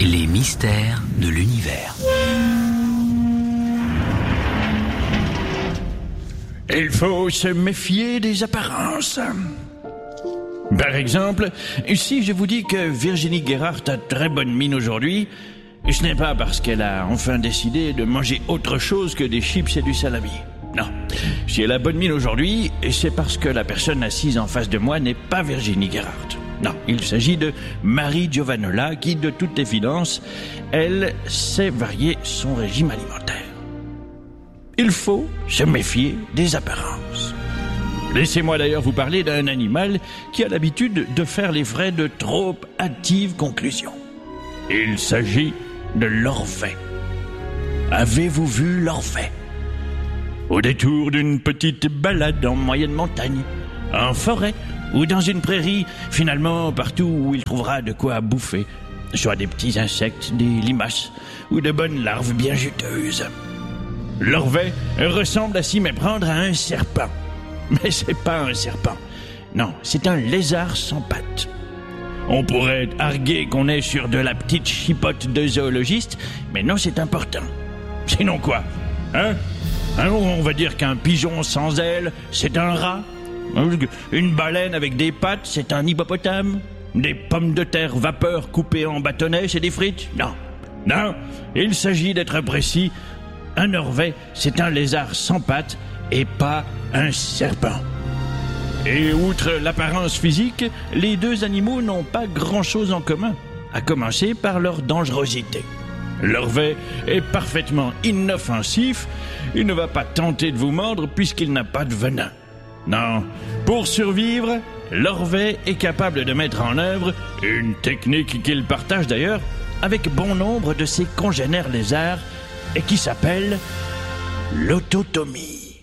Les mystères de l'univers. Il faut se méfier des apparences. Par exemple, si je vous dis que Virginie Guérard a très bonne mine aujourd'hui, ce n'est pas parce qu'elle a enfin décidé de manger autre chose que des chips et du salami. Non. Si elle a bonne mine aujourd'hui, c'est parce que la personne assise en face de moi n'est pas Virginie Guérard. Non, il s'agit de Marie Giovanola qui, de toute évidence, elle sait varier son régime alimentaire. Il faut se méfier des apparences. Laissez-moi d'ailleurs vous parler d'un animal qui a l'habitude de faire les frais de trop hâtives conclusions. Il s'agit de l'orvet. Avez-vous vu l'orvet? Au détour d'une petite balade en moyenne montagne, en forêt ou dans une prairie, finalement partout où il trouvera de quoi bouffer, soit des petits insectes, des limaces ou de bonnes larves bien juteuses. L'orvet ressemble à s'y méprendre à un serpent. Mais c'est pas un serpent. Non, c'est un lézard sans pattes. On pourrait arguer qu'on est sur de la petite chipote de zoologiste, mais non, c'est important. Sinon quoi? On va dire qu'un pigeon sans ailes, c'est un rat. Une baleine avec des pattes, c'est un hippopotame. Des pommes de terre vapeur coupées en bâtonnets, c'est des frites. Non, il s'agit d'être précis. Un orvet, c'est un lézard sans pattes et pas un serpent. Et outre l'apparence physique, les deux animaux n'ont pas grand-chose en commun, à commencer par leur dangerosité. L'orvet est parfaitement inoffensif, il ne va pas tenter de vous mordre puisqu'il n'a pas de venin. Non, pour survivre, l'orvet est capable de mettre en œuvre une technique qu'il partage d'ailleurs avec bon nombre de ses congénères lézards et qui s'appelle l'autotomie.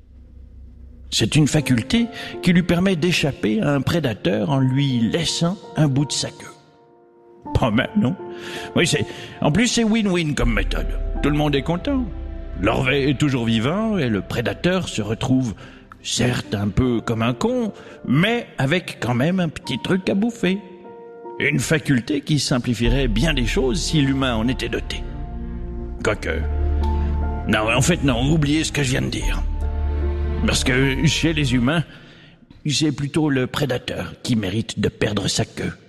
C'est une faculté qui lui permet d'échapper à un prédateur en lui laissant un bout de sa queue. Pas mal, non? Oui, en plus, c'est win-win comme méthode. Tout le monde est content. L'orvet est toujours vivant et le prédateur se retrouve certes un peu comme un con, mais avec quand même un petit truc à bouffer. Une faculté qui simplifierait bien des choses si l'humain en était doté. Quoique... Non, en fait, non, oubliez ce que je viens de dire. Parce que chez les humains, c'est plutôt le prédateur qui mérite de perdre sa queue.